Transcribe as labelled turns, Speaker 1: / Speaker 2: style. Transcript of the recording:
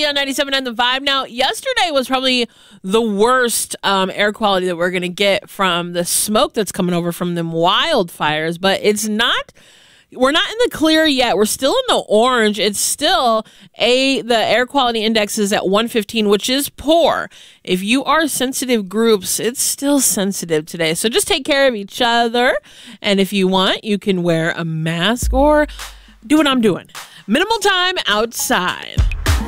Speaker 1: Kelly on 97 and the Vibe. Now, yesterday was probably the worst air quality that we're going to get from the smoke that's coming over from them wildfires, but it's not. We're not in the clear yet. We're still in the orange. It's still the air quality index is at 115, which is poor. If you are sensitive groups, it's still sensitive today. So just take care of each other. And if you want, you can wear a mask or do what I'm doing. Minimal time outside.